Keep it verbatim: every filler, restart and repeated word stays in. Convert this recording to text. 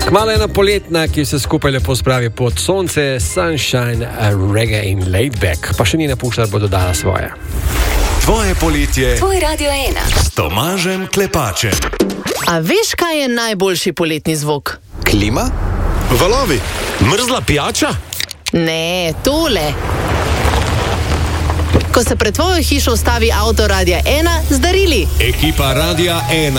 Kmalu ena poletna, ki se skupaj lepo spravi pod sonce, sunshine, reggae in laid back. Pa še Nina Pušlar bo dodala svoje. Tvoje poletje. Tvoj Radio ena. S Tomažem Klepačem. A veš, kaj je najboljši poletni zvok? Klima? Valovi? Mrzla pijača? Ne, tole. Ko se pred tvojo hišo ustavi avto Radia ena z darili. Ekipa Radia ena.